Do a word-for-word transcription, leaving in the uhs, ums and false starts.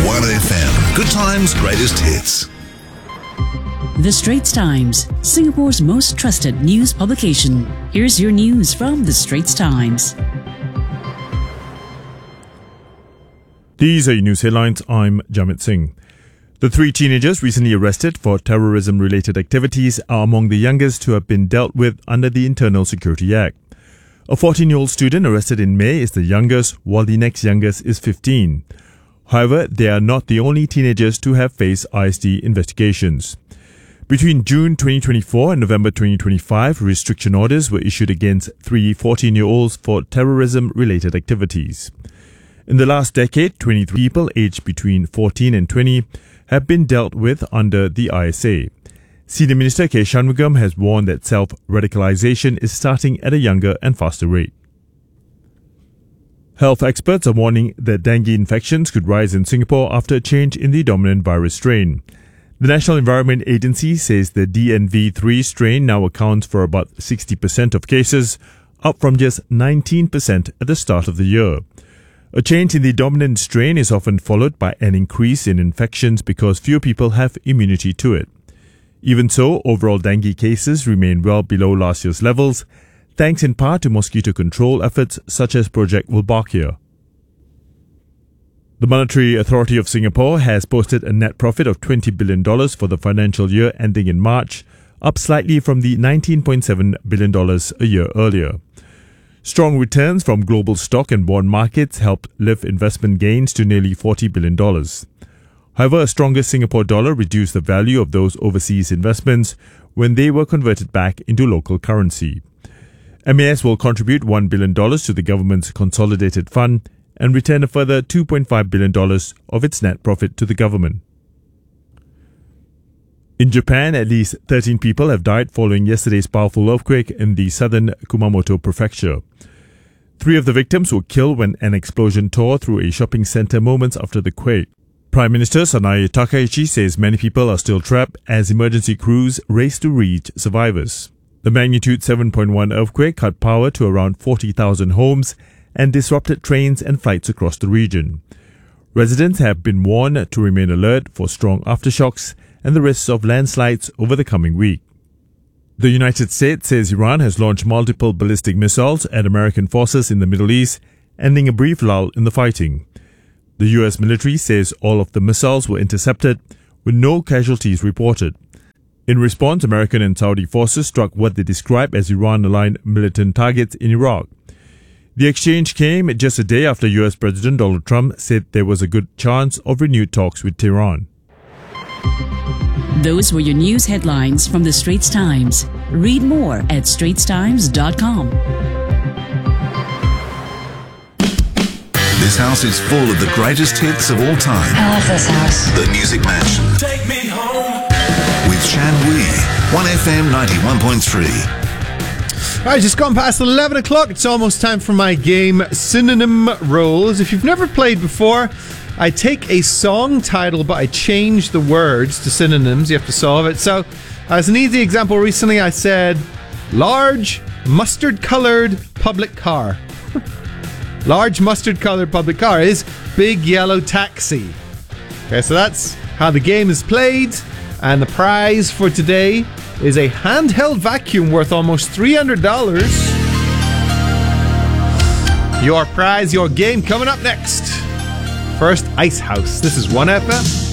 one F M. Good times, greatest hits. The Straits Times, Singapore's most trusted news publication. Here's your news from The Straits Times. These are your news headlines. I'm Jamit Singh. The three teenagers recently arrested for terrorism-related activities are among the youngest who have been dealt with under the Internal Security Act. A fourteen-year-old student arrested in May is the youngest, while the next youngest is fifteen. However, they are not the only teenagers to have faced I S D investigations. Between June twenty twenty-four and November twenty twenty-five, restriction orders were issued against three fourteen-year-olds for terrorism-related activities. In the last decade, twenty-three people aged between fourteen and twenty have been dealt with under the I S A. Senior Minister K. Shanmugam has warned that self-radicalization is starting at a younger and faster rate. Health experts are warning that dengue infections could rise in Singapore after a change in the dominant virus strain. The National Environment Agency says the D N V three strain now accounts for about sixty percent of cases, up from just nineteen percent at the start of the year. A change in the dominant strain is often followed by an increase in infections because fewer people have immunity to it. Even so, overall dengue cases remain well below last year's levels, thanks in part to mosquito control efforts such as Project Wolbachia. The Monetary Authority of Singapore has posted a net profit of twenty billion dollars for the financial year ending in March, up slightly from the nineteen point seven billion dollars a year earlier. Strong returns from global stock and bond markets helped lift investment gains to nearly forty billion dollars. However, a stronger Singapore dollar reduced the value of those overseas investments when they were converted back into local currency. M A S will contribute one billion dollars to the government's consolidated fund and return a further two point five billion dollars of its net profit to the government. In Japan, at least thirteen people have died following yesterday's powerful earthquake in the southern Kumamoto prefecture. Three of the victims were killed when an explosion tore through a shopping center moments after the quake. Prime Minister Sanae Takaichi says many people are still trapped as emergency crews race to reach survivors. The magnitude seven point one earthquake cut power to around forty thousand homes and disrupted trains and flights across the region. Residents have been warned to remain alert for strong aftershocks and the risks of landslides over the coming week. The United States says Iran has launched multiple ballistic missiles at American forces in the Middle East, ending a brief lull in the fighting. The U S military says all of the missiles were intercepted, with no casualties reported. In response, American and Saudi forces struck what they describe as Iran-aligned militant targets in Iraq. The exchange came just a day after U S President Donald Trump said there was a good chance of renewed talks with Tehran. Those were your news headlines from The Straits Times. Read more at straits times dot com. This house is full of the greatest hits of all time. I love this house. The Music Mansion. Take me home. With Shan Wee. one F M ninety-one point three. All right, just gone past eleven o'clock. It's almost time for my game, Synonym Rolls. If you've never played before, I take a song title, but I change the words to synonyms. You have to solve it. So, as an easy example, recently I said, large mustard-colored public car. Large mustard-colored public car is big yellow taxi. Okay, so that's how the game is played. And the prize for today is a handheld vacuum worth almost three hundred dollars. Your prize, your game coming up next. First, Ice House. This is one F M.